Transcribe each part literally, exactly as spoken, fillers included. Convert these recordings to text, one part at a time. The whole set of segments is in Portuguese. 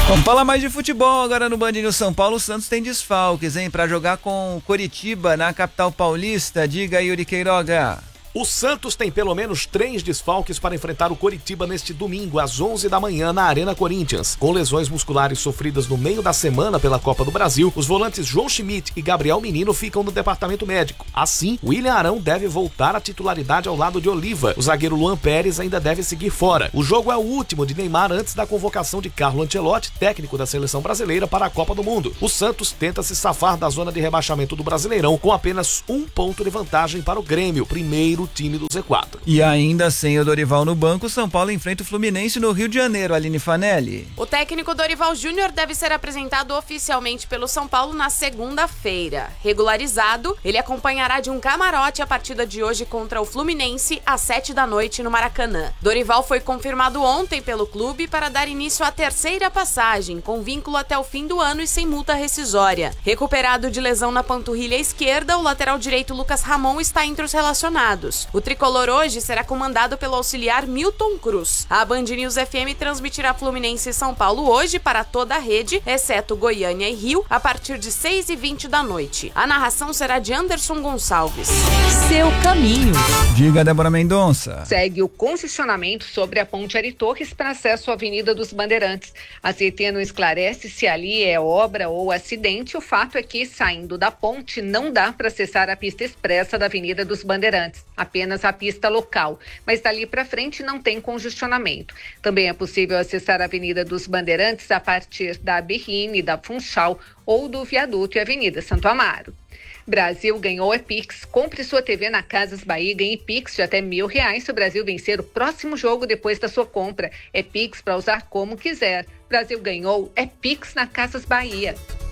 Vamos falar mais de futebol agora no Band News São Paulo. O Santos tem desfalques, hein? Para jogar com Coritiba na capital paulista. Diga aí, Yuri Queiroga. O Santos tem pelo menos três desfalques para enfrentar o Coritiba neste domingo, às onze da manhã, na Arena Corinthians. Com lesões musculares sofridas no meio da semana pela Copa do Brasil, os volantes João Schmidt e Gabriel Menino ficam no departamento médico. Assim, William Arão deve voltar à titularidade ao lado de Oliva. O zagueiro Luan Pérez ainda deve seguir fora. O jogo é o último de Neymar antes da convocação de Carlo Ancelotti, técnico da seleção brasileira, para a Copa do Mundo. O Santos tenta se safar da zona de rebaixamento do Brasileirão com apenas um ponto de vantagem para o Grêmio, primeiro time do Z quatro. E ainda sem o Dorival no banco, São Paulo enfrenta o Fluminense no Rio de Janeiro. Aline Fanelli. O técnico Dorival Júnior deve ser apresentado oficialmente pelo São Paulo na segunda-feira. Regularizado, ele acompanhará de um camarote a partida de hoje contra o Fluminense às sete da noite no Maracanã. Dorival foi confirmado ontem pelo clube para dar início à terceira passagem, com vínculo até o fim do ano e sem multa rescisória. Recuperado de lesão na panturrilha esquerda, o lateral direito Lucas Ramon está entre os relacionados. O tricolor hoje será comandado pelo auxiliar Milton Cruz. A Band News F M transmitirá Fluminense e São Paulo hoje para toda a rede, exceto Goiânia e Rio, a partir de seis e vinte da noite. A narração será de Anderson Gonçalves. Seu caminho. Diga, Débora Mendonça. Segue o congestionamento sobre a Ponte Ari Torres para acesso à Avenida dos Bandeirantes. A C T não esclarece se ali é obra ou acidente. O fato é que, saindo da ponte, não dá para acessar a pista expressa da Avenida dos Bandeirantes. Apenas a pista local, mas dali para frente não tem congestionamento. Também é possível acessar a Avenida dos Bandeirantes a partir da Berrine, da Funchal ou do Viaduto e Avenida Santo Amaro. Brasil ganhou é Pix. Compre sua T V na Casas Bahia e ganhe Pix de até mil reais se o Brasil vencer o próximo jogo depois da sua compra. É Pix para usar como quiser. Brasil ganhou é Pix na Casas Bahia.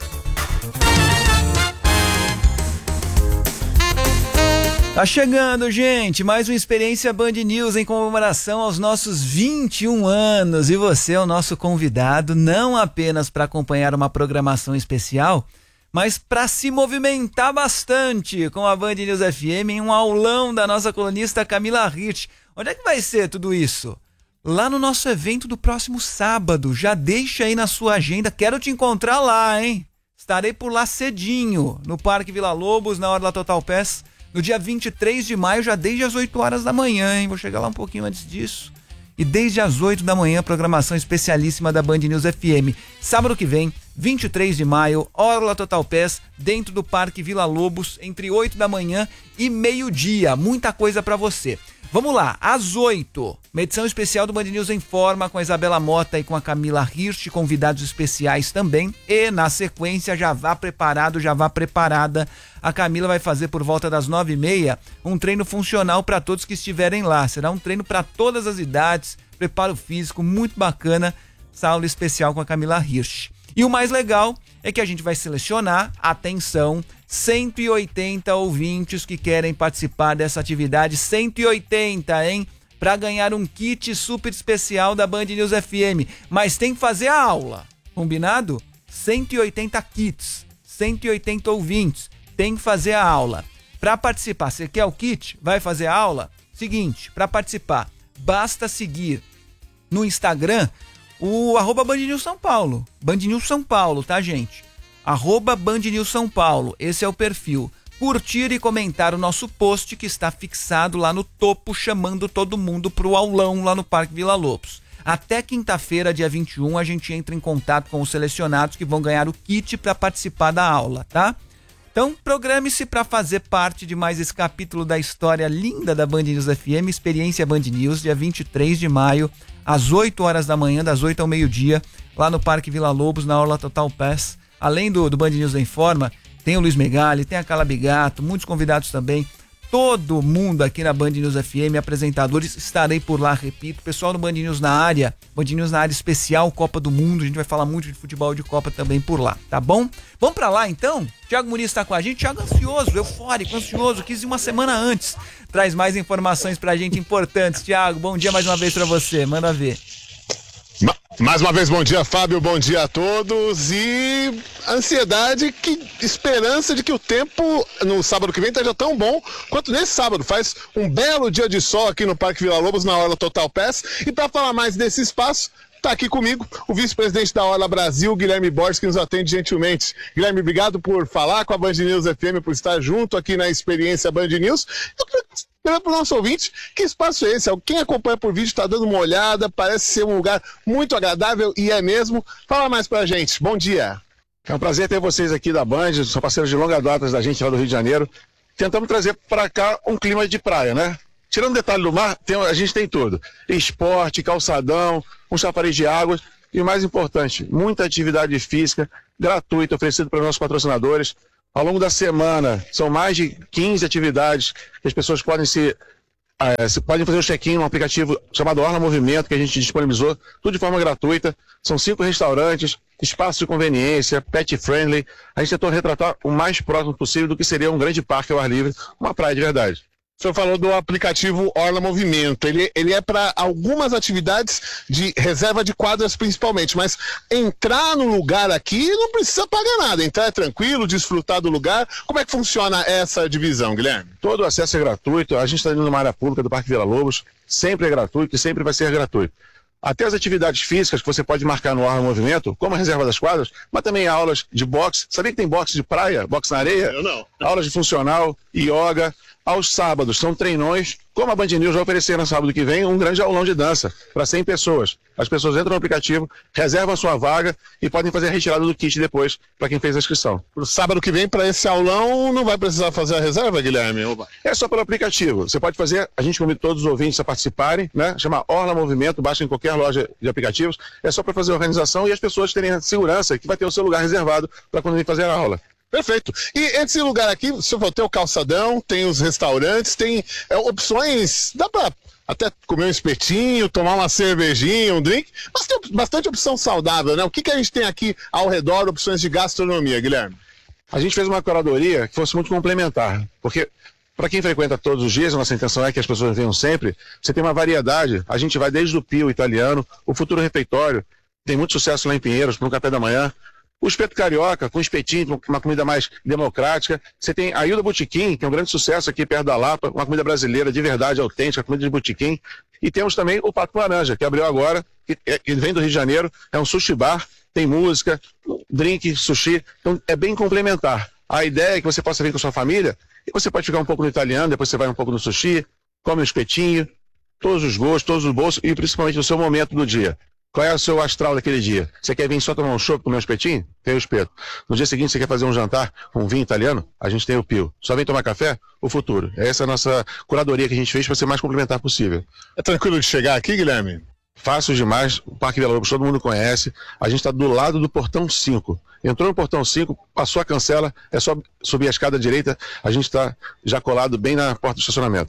Tá chegando, gente, mais uma experiência Band News em comemoração aos nossos vinte e um anos. E você é o nosso convidado, não apenas para acompanhar uma programação especial, mas para se movimentar bastante com a Band News F M em um aulão da nossa colunista Camila Hirsch. Onde é que vai ser tudo isso? Lá no nosso evento do próximo sábado. Já deixa aí na sua agenda, quero te encontrar lá, hein? Estarei por lá cedinho, no Parque Vila Lobos, na Orla Total Pass. No dia vinte e três de maio, já desde as oito horas da manhã, hein? Vou chegar lá um pouquinho antes disso. E desde as oito da manhã, programação especialíssima da Band News F M. Sábado que vem, vinte e três de maio, Orla Total Pass, dentro do Parque Vila Lobos, entre oito da manhã e meio-dia. Muita coisa pra você. Vamos lá, às oito, uma edição especial do Band News Informa com a Isabela Mota e com a Camila Hirsch, convidados especiais também. E na sequência, já vá preparado, já vá preparada. A Camila vai fazer por volta das nove e meia um treino funcional para todos que estiverem lá. Será um treino para todas as idades, preparo físico, muito bacana. Essa aula especial com a Camila Hirsch. E o mais legal é que a gente vai selecionar, atenção, cento e oitenta ouvintes que querem participar dessa atividade. cento e oitenta, hein? Para ganhar um kit super especial da Band News F M. Mas tem que fazer a aula, combinado? cento e oitenta kits, cento e oitenta ouvintes. Tem que fazer a aula. Para participar, você quer o kit? Vai fazer a aula? Seguinte, para participar, basta seguir no Instagram o arroba Band News São Paulo. Band News São Paulo, tá, gente? Arroba Band News São Paulo. Esse é o perfil. Curtir e comentar o nosso post que está fixado lá no topo, chamando todo mundo pro aulão lá no Parque Vila Lobos. Até quinta-feira, dia vinte e um, a gente entra em contato com os selecionados que vão ganhar o kit para participar da aula, tá? Então, programe-se para fazer parte de mais esse capítulo da história linda da Band News F M, Experiência Band News, dia vinte e três de maio, às oito horas da manhã, das oito ao meio-dia, lá no Parque Vila Lobos, na Orla Total Pass. Além do, do Band News Informa, tem o Luiz Megali, tem a Carla Bigato, muitos convidados também. Todo mundo aqui na Band News F M, apresentadores, estarei por lá, repito. Pessoal no Band News na área, Band News na área especial, Copa do Mundo. A gente vai falar muito de futebol de Copa também por lá, tá bom? Vamos pra lá então? Thiago Muniz está com a gente. Thiago ansioso, eufórico, ansioso, quis ir uma semana antes. Traz mais informações pra gente importantes. Thiago, bom dia mais uma vez pra você, manda ver. Mais uma vez, bom dia, Fábio, bom dia a todos. E ansiedade, que esperança de que o tempo no sábado que vem esteja tão bom quanto nesse sábado. Faz um belo dia de sol aqui no Parque Vila Lobos, na Orla Total Pass. E para falar mais desse espaço, está aqui comigo o vice-presidente da Orla Brasil, Guilherme Borges, que nos atende gentilmente. Guilherme, obrigado por falar com a Band News F M, por estar junto aqui na experiência Band News. Eu queria perguntar para o nosso ouvinte, que espaço é esse? Quem acompanha por vídeo está dando uma olhada, parece ser um lugar muito agradável e é mesmo. Fala mais para a gente. Bom dia. É um prazer ter vocês aqui da Band, são parceiros de longa data da gente lá do Rio de Janeiro. Tentamos trazer para cá um clima de praia, né? Tirando o detalhe do mar, tem, a gente tem tudo. Esporte, calçadão, um chafariz de águas e o mais importante, muita atividade física gratuita oferecida para os nossos patrocinadores. Ao longo da semana, são mais de quinze atividades que as pessoas podem se, é, se podem fazer um check-in num aplicativo chamado Orla Movimento, que a gente disponibilizou, tudo de forma gratuita. São cinco restaurantes, espaço de conveniência, pet friendly. A gente tentou retratar o mais próximo possível do que seria um grande parque ao ar livre, uma praia de verdade. O senhor falou do aplicativo Orla Movimento. Ele, ele é para algumas atividades de reserva de quadras principalmente, mas entrar no lugar aqui não precisa pagar nada. Entrar é tranquilo, desfrutar do lugar. Como é que funciona essa divisão, Guilherme? Todo o acesso é gratuito. A gente está indo numa área pública do Parque Vila Lobos. Sempre é gratuito e sempre vai ser gratuito. Até as atividades físicas que você pode marcar no Orla Movimento, como a reserva das quadras, mas também aulas de boxe. Sabia que tem boxe de praia, boxe na areia? Eu não. Aulas de funcional, yoga. Aos sábados são treinões, como a Band News vai oferecer no sábado que vem, um grande aulão de dança para cem pessoas. As pessoas entram no aplicativo, reservam a sua vaga e podem fazer a retirada do kit depois para quem fez a inscrição. Pro sábado que vem, para esse aulão, não vai precisar fazer a reserva, Guilherme? Oba. É só pelo aplicativo. Você pode fazer, a gente convida todos os ouvintes a participarem, né? Chama Orla Movimento, baixa em qualquer loja de aplicativos. É só para fazer a organização e as pessoas terem a segurança que vai ter o seu lugar reservado para quando vir fazer a aula. Perfeito. E esse lugar aqui, se eu for ter o calçadão, tem os restaurantes, tem é, opções, dá pra até comer um espetinho, tomar uma cervejinha, um drink, mas tem bastante opção saudável, né? O que, que a gente tem aqui ao redor, opções de gastronomia, Guilherme? A gente fez uma curadoria que fosse muito complementar, porque para quem frequenta todos os dias, a nossa intenção é que as pessoas venham sempre, você tem uma variedade, a gente vai desde o Pio italiano, o Futuro Refeitório, tem muito sucesso lá em Pinheiros, para um café da manhã. O espeto carioca, com espetinho, uma comida mais democrática. Você tem a Ilha Botequim, que é um grande sucesso aqui perto da Lapa, uma comida brasileira de verdade, autêntica, comida de botequim. E temos também o Pato Laranja, que abriu agora, que, é, que vem do Rio de Janeiro, é um sushi bar, tem música, drink, sushi, então é bem complementar. A ideia é que você possa vir com a sua família, e você pode ficar um pouco no italiano, depois você vai um pouco no sushi, come um espetinho, todos os gostos, todos os bolsos, e principalmente no seu momento do dia. Qual é o seu astral daquele dia? Você quer vir só tomar um chopp, comer um espetinho? Tem o espeto. No dia seguinte você quer fazer um jantar com um vinho italiano? A gente tem o Pio. Só vem tomar café? O Futuro. Essa é a nossa curadoria que a gente fez para ser mais complementar possível. É tranquilo de chegar aqui, Guilherme? Fácil demais. O Parque Vila Lobos todo mundo conhece. A gente está do lado do portão cinco. Entrou no portão cinco, passou a cancela, é só subir a escada direita. A gente está já colado bem na porta do estacionamento.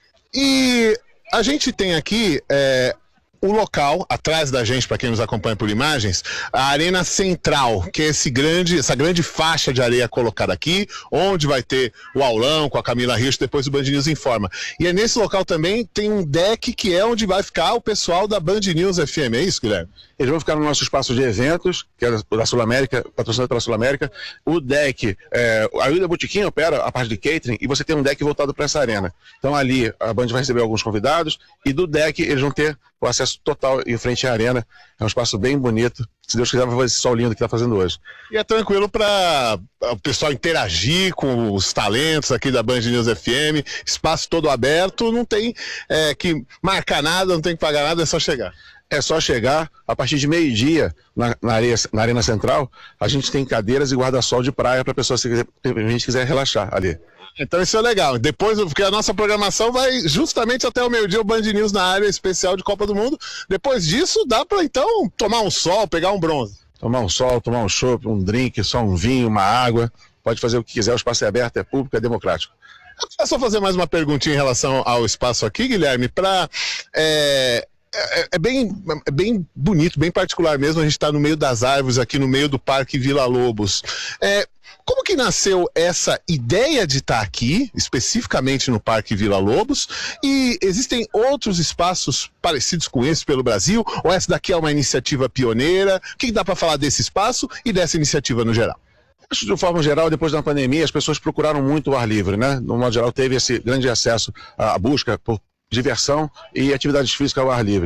E a gente tem aqui... É... o local, atrás da gente, para quem nos acompanha por imagens, a Arena Central, que é esse grande, essa grande faixa de areia colocada aqui, onde vai ter o aulão com a Camila Rios, depois o Band News Informa. E é nesse local também tem um deck que é onde vai ficar o pessoal da Band News F M, é isso, Guilherme? Eles vão ficar no nosso espaço de eventos, que é da Sul América, patrocinado pela Sul América. O deck, é, a Ilha Botequim opera a parte de catering e você tem um deck voltado para essa arena. Então ali a Band vai receber alguns convidados e do deck eles vão ter o acesso total em frente à arena. É um espaço bem bonito. Se Deus quiser, vai fazer esse sol lindo que está fazendo hoje. E é tranquilo para o pessoal interagir com os talentos aqui da Band News F M. Espaço todo aberto, não tem é, que marcar nada, não tem que pagar nada, é só chegar. É só chegar, a partir de meio-dia, na, na, areia, na Arena Central, a gente tem cadeiras e guarda-sol de praia para a pessoa, se a gente quiser relaxar ali. Então isso é legal. Depois, porque a nossa programação vai justamente até o meio-dia, o Band News na área especial de Copa do Mundo. Depois disso, dá para então tomar um sol, pegar um bronze. Tomar um sol, tomar um chopp, um drink, só um vinho, uma água. Pode fazer o que quiser, o espaço é aberto, é público, é democrático. É só fazer mais uma perguntinha em relação ao espaço aqui, Guilherme, para... É... É, é, bem, é bem bonito, bem particular mesmo. A gente está no meio das árvores, aqui no meio do Parque Vila Lobos. É, como que nasceu essa ideia de estar aqui, especificamente no Parque Vila Lobos? E existem outros espaços parecidos com esse pelo Brasil? Ou essa daqui é uma iniciativa pioneira? O que dá para falar desse espaço e dessa iniciativa no geral? Acho que de forma geral, depois da pandemia, as pessoas procuraram muito o ar livre, né? No modo geral, teve esse grande acesso à busca por diversão e atividades físicas ao ar livre.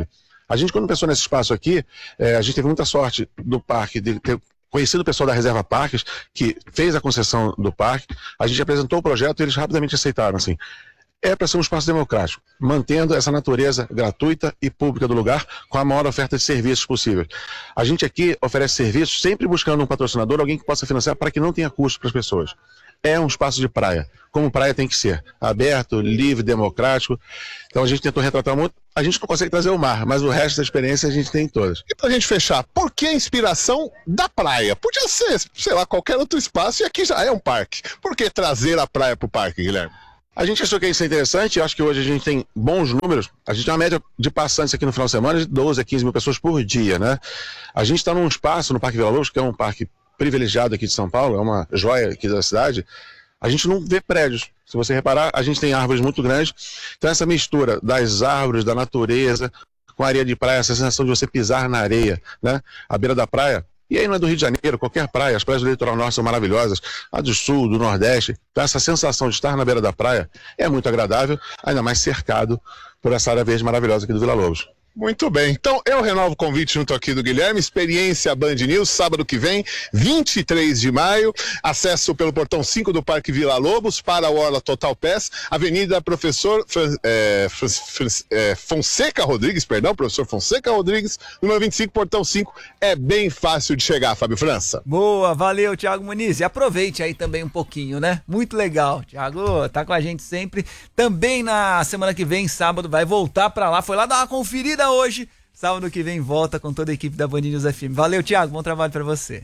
A gente, quando pensou nesse espaço aqui, é, a gente teve muita sorte do parque de ter conhecido o pessoal da Reserva Parques, que fez a concessão do parque. A gente apresentou o projeto e eles rapidamente aceitaram, assim. É para ser um espaço democrático, mantendo essa natureza gratuita e pública do lugar com a maior oferta de serviços possível. A gente aqui oferece serviços sempre buscando um patrocinador, alguém que possa financiar para que não tenha custo para as pessoas. É um espaço de praia, como praia tem que ser, aberto, livre, democrático. Então a gente tentou retratar muito. A gente não consegue trazer o mar, mas o resto da experiência a gente tem em todas. E pra gente fechar, por que a inspiração da praia? Podia ser, sei lá, qualquer outro espaço e aqui já é um parque. Por que trazer a praia pro parque, Guilherme? A gente achou que isso é interessante, eu acho que hoje a gente tem bons números. A gente tem uma média de passantes aqui no final de semana de doze a quinze mil pessoas por dia, né? A gente está num espaço no Parque Vila Lobos, que é um parque privilegiado aqui de São Paulo, é uma joia aqui da cidade. A gente não vê prédios. Se você reparar, a gente tem árvores muito grandes. Então essa mistura das árvores, da natureza, com a areia de praia, essa sensação de você pisar na areia, né? À beira da praia. E aí não é do Rio de Janeiro, qualquer praia, as praias do litoral norte são maravilhosas, a do sul, do nordeste. Então essa sensação de estar na beira da praia é muito agradável, ainda mais cercado por essa área verde maravilhosa aqui do Vila Lobos. Muito bem, então eu renovo o convite junto aqui do Guilherme, Experiência Band News, sábado que vem, vinte e três de maio, acesso pelo portão cinco do Parque Vila Lobos para a Orla Total Pass, Avenida Professor Fran, é, Fran, Fran, é, Fonseca Rodrigues, perdão, Professor Fonseca Rodrigues, número vinte e cinco, portão cinco, é bem fácil de chegar, Fábio França. Boa, valeu, Thiago Muniz, e aproveite aí também um pouquinho, né? Muito legal, Thiago, tá com a gente sempre, também na semana que vem, sábado, vai voltar pra lá, foi lá dar uma conferida hoje, sábado que vem volta com toda a equipe da Band News F M. Valeu, Thiago, bom trabalho pra você.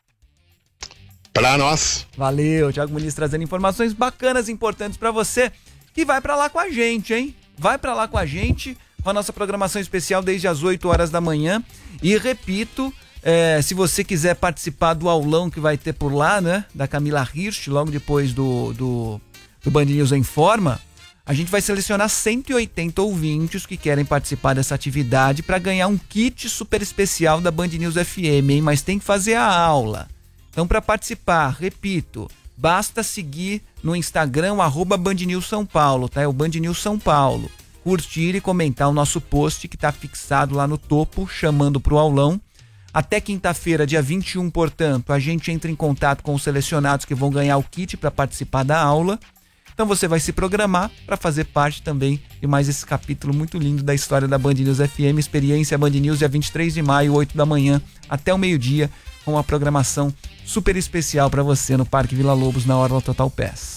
Pra nós. Valeu, Thiago Muniz trazendo informações bacanas e importantes pra você, que vai pra lá com a gente, hein? Vai pra lá com a gente, com a nossa programação especial desde as oito horas da manhã. E repito, é, se você quiser participar do aulão que vai ter por lá, né? Da Camila Hirsch, logo depois do, do, do Band News Informa, a gente vai selecionar cento e oitenta ouvintes que querem participar dessa atividade para ganhar um kit super especial da Band News F M, hein? Mas tem que fazer a aula. Então, para participar, repito, basta seguir no Instagram, arroba Band News São Paulo, tá? É o Band News São Paulo. Curtir e comentar o nosso post que está fixado lá no topo, chamando para o aulão. Até quinta-feira, dia vinte e um, portanto, a gente entra em contato com os selecionados que vão ganhar o kit para participar da aula. Então você vai se programar para fazer parte também de mais esse capítulo muito lindo da história da Band News F M, Experiência Band News, dia vinte e três de maio, oito da manhã, até o meio-dia, com uma programação super especial para você no Parque Vila Lobos, na Orla Total Pass.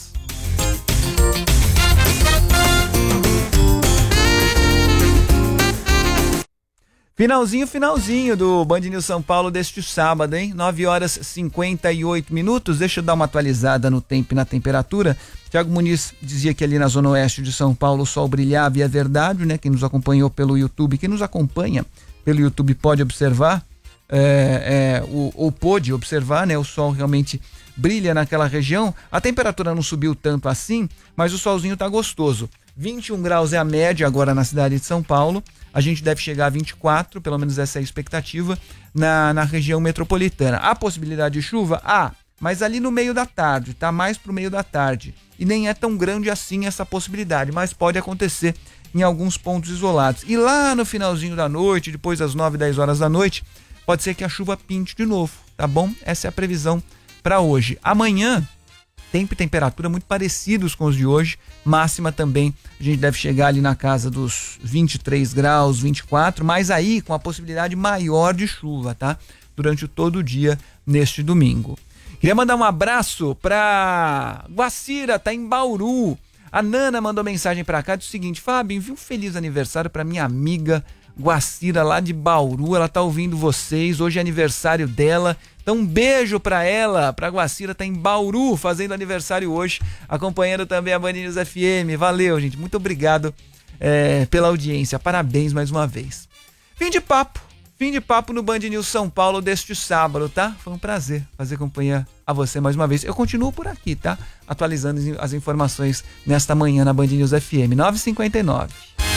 Finalzinho, finalzinho do Band News São Paulo deste sábado, hein? nove horas e cinquenta e oito minutos. Deixa eu dar uma atualizada no tempo e na temperatura. Thiago Muniz dizia que ali na zona oeste de São Paulo o sol brilhava e é verdade, né? Quem nos acompanhou pelo YouTube, quem nos acompanha pelo YouTube pode observar, é, é, ou, ou pôde observar, né? O sol realmente brilha naquela região. A temperatura não subiu tanto assim, mas o solzinho tá gostoso. vinte e um graus é a média agora na cidade de São Paulo. A gente deve chegar a vinte e quatro, pelo menos essa é a expectativa, na, na região metropolitana. Há possibilidade de chuva? Há, mas ali no meio da tarde, tá? Mais pro meio da tarde. E nem é tão grande assim essa possibilidade, mas pode acontecer em alguns pontos isolados. E lá no finalzinho da noite, depois das nove, dez horas da noite, pode ser que a chuva pinte de novo, tá bom? Essa é a previsão para hoje. Amanhã, tempo e temperatura muito parecidos com os de hoje, máxima também, a gente deve chegar ali na casa dos vinte e três graus, vinte e quatro, mas aí com a possibilidade maior de chuva, tá? Durante todo o dia neste domingo. Queria mandar um abraço pra Guacira, tá em Bauru. A Nana mandou mensagem pra cá do seguinte: Fábio, envia um feliz aniversário pra minha amiga Guacira lá de Bauru, ela tá ouvindo vocês, hoje é aniversário dela. Então um beijo pra ela, pra Guacira, tá em Bauru, fazendo aniversário hoje, acompanhando também a Band News F M. Valeu, gente, muito obrigado é, pela audiência, parabéns mais uma vez. Fim de papo, fim de papo no Band News São Paulo deste sábado, tá? Foi um prazer fazer companhia a você mais uma vez. Eu continuo por aqui, tá? Atualizando as informações nesta manhã na Band News F M, nove e cinquenta e nove.